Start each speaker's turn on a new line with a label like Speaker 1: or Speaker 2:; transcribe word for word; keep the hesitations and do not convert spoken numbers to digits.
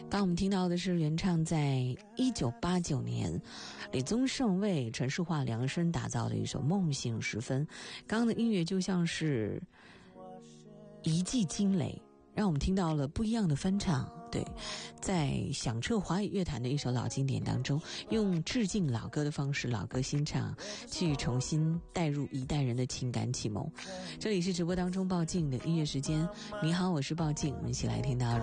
Speaker 1: 刚我们听到的是原唱在一九八九年李宗盛为陈淑桦量身打造的一首《梦醒时分》。刚刚的音乐就像是一记惊雷，让我们听到了不一样的翻唱。对，在响彻华语乐坛的一首老经典当中，用致敬老歌的方式，老歌新唱，去重新带入一代人的情感启蒙。这里是直播当中鲍静的音乐时间，你好，我是鲍静，我们一起来听到